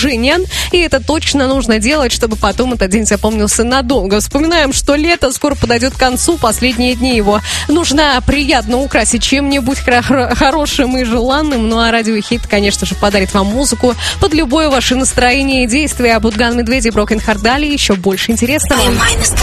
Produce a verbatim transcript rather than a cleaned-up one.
продолжение. И это точно нужно делать, чтобы потом этот день запомнился надолго. Вспоминаем, что лето скоро подойдет к концу. Последние дни его нужно приятно украсить чем-нибудь хорошим и желанным. Ну а радиохит, конечно же, подарит вам музыку под любое ваше настроение и действие. Будган, Медведи, Broken Heart, далее еще больше интересного.